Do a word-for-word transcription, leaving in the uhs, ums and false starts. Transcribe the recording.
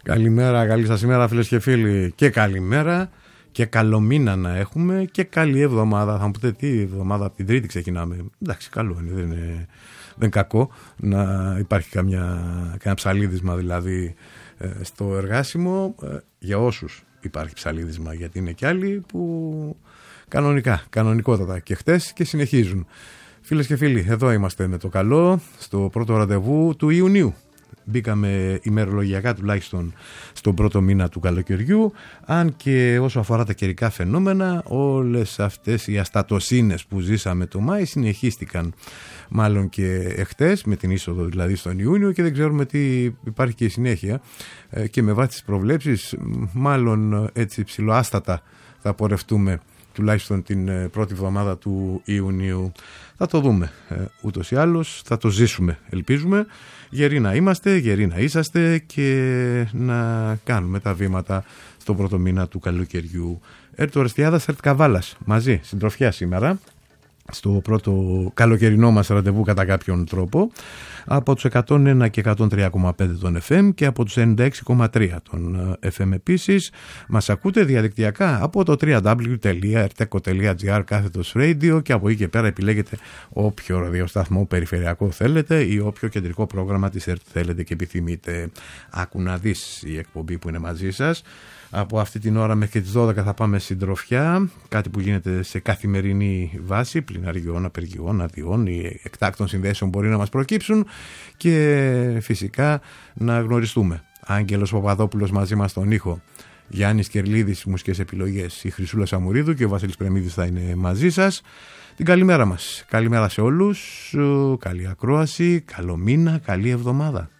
Καλημέρα, καλή σας ημέρα φίλες και φίλοι. Και καλημέρα και καλό μήνα να έχουμε και καλή εβδομάδα. Θα μου πείτε τι εβδομάδα, από την Τρίτη ξεκινάμε. Εντάξει, καλό είναι, δεν είναι, δεν είναι κακό να υπάρχει καμιά, καμιά ψαλίδισμα δηλαδή ε, στο εργάσιμο ε, για όσους υπάρχει ψαλίδισμα, γιατί είναι και άλλοι που κανονικά, κανονικότατα και χτες και συνεχίζουν. Φίλες και φίλοι, εδώ είμαστε με το καλό στο πρώτο ραντεβού του Ιουνίου. Μπήκαμε ημερολογιακά τουλάχιστον στον πρώτο μήνα του καλοκαιριού, αν και όσο αφορά τα καιρικά φαινόμενα, όλες αυτές οι αστατοσύνες που ζήσαμε το Μάη συνεχίστηκαν μάλλον και εχθές, με την είσοδο δηλαδή στον Ιούνιο, και δεν ξέρουμε τι υπάρχει και η συνέχεια, και με βάση τις προβλέψεις μάλλον έτσι ψιλοάστατα θα πορευτούμε τουλάχιστον την πρώτη εβδομάδα του Ιουνίου. Θα το δούμε ε, ούτως ή άλλως, θα το ζήσουμε ελπίζουμε. Γεροί να είμαστε, γεροί να είσαστε και να κάνουμε τα βήματα στον πρώτο μήνα του καλοκαιριού. Έρτ Ορεστιάδας, Έρτ Καβάλας, μαζί, συντροφιά σήμερα, στο πρώτο καλοκαιρινό μας ραντεβού κατά κάποιον τρόπο, από τους εκατόν ένα και εκατόν τρία κόμμα πέντε των εφ εμ και από τους ενενήντα έξι κόμμα τρία των εφ εμ επίσης. Μας ακούτε διαδικτυακά από το double-u double-u double-u τελεία ερτέκο τελεία τζι άρ κάθετος radio, και από εκεί και πέρα επιλέγετε όποιο ραδιοσταθμό περιφερειακό θέλετε ή όποιο κεντρικό πρόγραμμα της ΕΡΤ θέλετε και επιθυμείτε. Άκου να δεις η εκπομπή που είναι μαζί σας. Από αυτή την ώρα μέχρι και τις δώδεκα θα πάμε συντροφιά, κάτι που γίνεται σε καθημερινή βάση, πληναριών, απεργιών, αδειών ή εκτάκτων συνδέσεων μπορεί να μας προκύψουν, και φυσικά να γνωριστούμε. Άγγελος Παπαδόπουλος μαζί μας στον ήχο, Γιάννης Κερλίδης μουσικές επιλογές, η Χρυσούλα Σαμουρίδου και ο Βασίλης Πρεμίδης θα είναι μαζί σας. Την καλημέρα μας, καλημέρα σε όλους, καλή ακρόαση, καλό μήνα, καλή εβδομάδα.